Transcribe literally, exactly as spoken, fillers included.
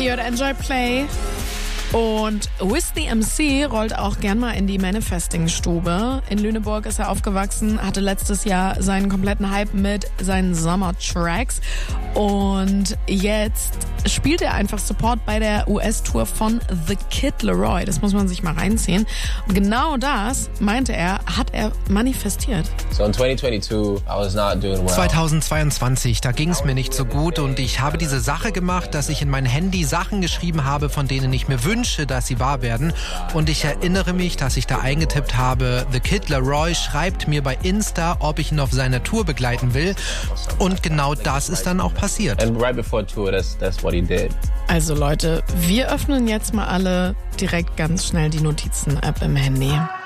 Ihr hört Enjoy Play. Und Wiz the M C rollt auch gern mal in die Manifesting-Stube. In Lüneburg ist er aufgewachsen, hatte letztes Jahr seinen kompletten Hype mit seinen Sommertracks. Und jetzt spielt er einfach Support bei der U S-Tour von The Kid Laroi. Das muss man sich mal reinziehen. Und genau das, meinte er, hat er manifestiert. So in twenty twenty-two, I was not doing well. zweitausendzweiundzwanzig, da ging es mir nicht so gut und ich habe diese Sache gemacht, dass ich in mein Handy Sachen geschrieben habe, von denen ich mir wünsche, dass sie wahr werden. Und ich erinnere mich, dass ich da eingetippt habe, The Kid Laroi schreibt mir bei Insta, ob ich ihn auf seiner Tour begleiten will. Und genau das ist dann auch passiert. And right before tour, that's that's what he did. Also Leute, wir öffnen jetzt mal alle direkt ganz schnell die Notizen-App im Handy.